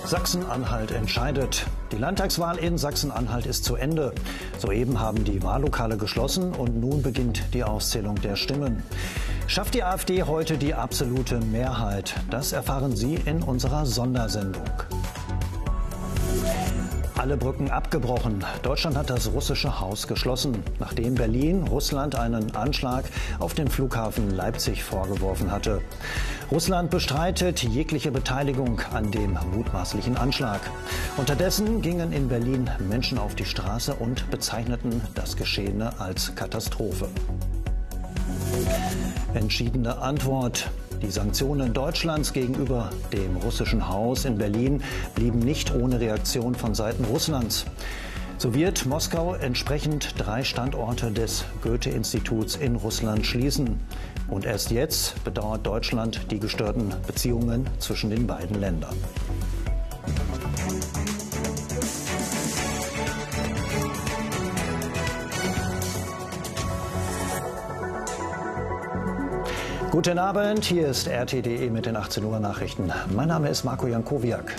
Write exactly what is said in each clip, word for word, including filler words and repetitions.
Sachsen-Anhalt entscheidet. Die Landtagswahl in Sachsen-Anhalt ist zu Ende. Soeben haben die Wahllokale geschlossen und nun beginnt die Auszählung der Stimmen. Schafft die AfD heute die absolute Mehrheit? Das erfahren Sie in unserer Sondersendung. Alle Brücken abgebrochen. Deutschland hat das russische Haus geschlossen, nachdem Berlin Russland einen Anschlag auf den Flughafen Leipzig vorgeworfen hatte. Russland bestreitet jegliche Beteiligung an dem mutmaßlichen Anschlag. Unterdessen gingen in Berlin Menschen auf die Straße und bezeichneten das Geschehene als Katastrophe. Entschiedene Antwort. Die Sanktionen Deutschlands gegenüber dem russischen Haus in Berlin blieben nicht ohne Reaktion von Seiten Russlands. So wird Moskau entsprechend drei Standorte des Goethe-Instituts in Russland schließen. Und erst jetzt bedauert Deutschland die gestörten Beziehungen zwischen den beiden Ländern. Guten Abend, hier ist R T D E mit den achtzehn Uhr Nachrichten. Mein Name ist Marco Jankowiak.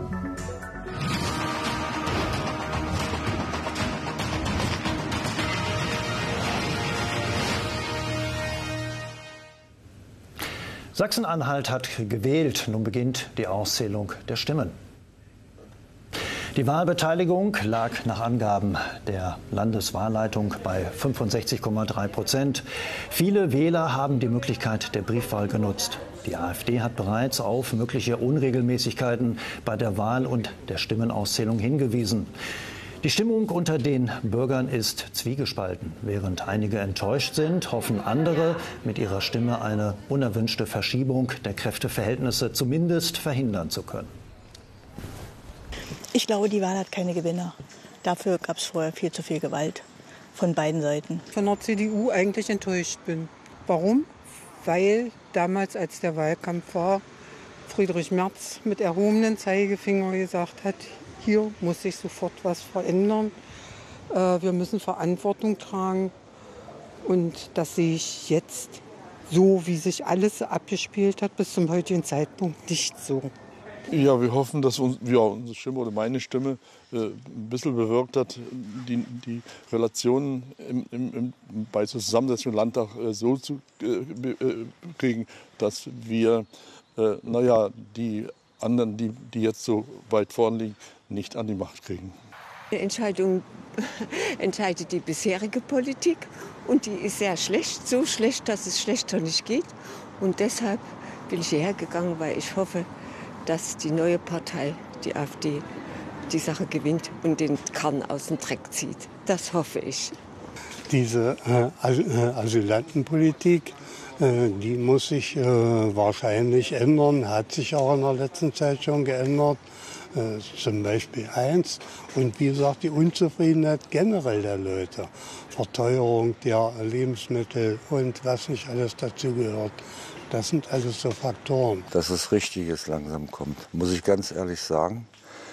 Sachsen-Anhalt hat gewählt. Nun beginnt die Auszählung der Stimmen. Die Wahlbeteiligung lag nach Angaben der Landeswahlleitung bei fünfundsechzig Komma drei Prozent. Viele Wähler haben die Möglichkeit der Briefwahl genutzt. Die AfD hat bereits auf mögliche Unregelmäßigkeiten bei der Wahl und der Stimmenauszählung hingewiesen. Die Stimmung unter den Bürgern ist zwiegespalten. Während einige enttäuscht sind, hoffen andere, mit ihrer Stimme eine unerwünschte Verschiebung der Kräfteverhältnisse zumindest verhindern zu können. Ich glaube, die Wahl hat keine Gewinner. Dafür gab es vorher viel zu viel Gewalt von beiden Seiten. Von der C D U eigentlich enttäuscht bin. Warum? Weil damals, als der Wahlkampf war, Friedrich Merz mit erhobenem Zeigefinger gesagt hat, hier muss sich sofort was verändern. Wir müssen Verantwortung tragen. Und das sehe ich jetzt so, wie sich alles abgespielt hat, bis zum heutigen Zeitpunkt nicht so. Ja, wir hoffen, dass uns, ja, unsere Stimme oder meine Stimme äh, ein bisschen bewirkt hat, die, die Relationen im, im, im, bei der Zusammensetzung im Landtag äh, so zu äh, kriegen, dass wir äh, naja, die anderen, die, die jetzt so weit vorn liegen, nicht an die Macht kriegen. Die Entscheidung entscheidet die bisherige Politik und die ist sehr schlecht, so schlecht, dass es schlechter nicht geht. Und deshalb bin ich hierher gegangen, weil ich hoffe, dass die neue Partei, die AfD, die Sache gewinnt und den Karren aus dem Dreck zieht. Das hoffe ich. Diese äh, Asylantenpolitik, äh, die muss sich äh, wahrscheinlich ändern, hat sich auch in der letzten Zeit schon geändert. Äh, zum Beispiel eins. Und wie gesagt, die Unzufriedenheit generell der Leute. Verteuerung der Lebensmittel und was nicht alles dazugehört. Das sind alles so Faktoren. Dass es Richtiges langsam kommt, muss ich ganz ehrlich sagen.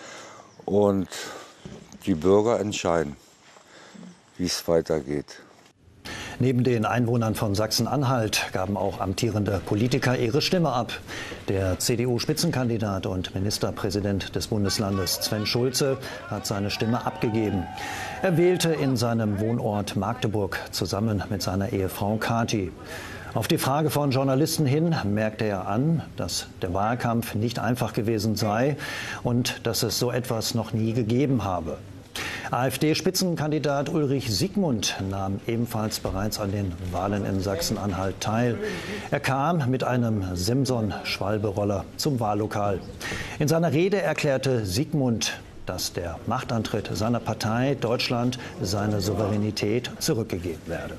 Und die Bürger entscheiden, wie es weitergeht. Neben den Einwohnern von Sachsen-Anhalt gaben auch amtierende Politiker ihre Stimme ab. Der C D U-Spitzenkandidat und Ministerpräsident des Bundeslandes Sven Schulze hat seine Stimme abgegeben. Er wählte in seinem Wohnort Magdeburg zusammen mit seiner Ehefrau Kathi. Auf die Frage von Journalisten hin merkte er an, dass der Wahlkampf nicht einfach gewesen sei und dass es so etwas noch nie gegeben habe. AfD-Spitzenkandidat Ulrich Siegmund nahm ebenfalls bereits an den Wahlen in Sachsen-Anhalt teil. Er kam mit einem Simson-Schwalbe-Roller zum Wahllokal. In seiner Rede erklärte Siegmund, dass der Machtantritt seiner Partei Deutschland seine Souveränität zurückgegeben werde.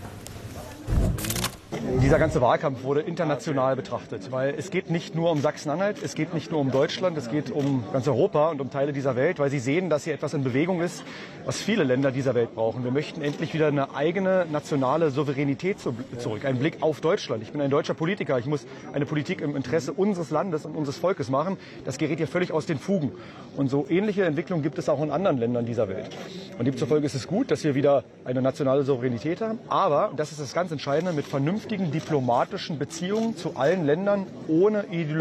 Dieser ganze Wahlkampf wurde international betrachtet, weil es geht nicht nur um Sachsen-Anhalt, es geht nicht nur um Deutschland, es geht um ganz Europa und um Teile dieser Welt, weil sie sehen, dass hier etwas in Bewegung ist, was viele Länder dieser Welt brauchen. Wir möchten endlich wieder eine eigene nationale Souveränität zurück, einen Blick auf Deutschland. Ich bin ein deutscher Politiker, ich muss eine Politik im Interesse unseres Landes und unseres Volkes machen. Das gerät hier völlig aus den Fugen. Und so ähnliche Entwicklungen gibt es auch in anderen Ländern dieser Welt. Und demzufolge ist es gut, dass wir wieder eine nationale Souveränität haben, aber, das ist das ganz Entscheidende, mit vernünftigen diplomatischen Beziehungen zu allen Ländern ohne Ideologie.